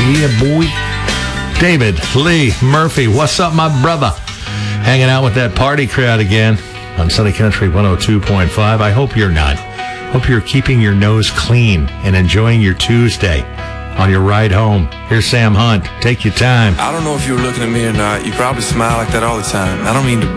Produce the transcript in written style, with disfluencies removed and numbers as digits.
Yeah, boy. David Lee Murphy, what's up, my brother? Hanging out with that party crowd again on Sunny Country 102.5. I hope you're not. Hope you're keeping your nose clean and enjoying your Tuesday on your ride home. Here's Sam Hunt. Take your time. I don't know if you were looking at me or not. You probably smile like that all the time. I don't mean to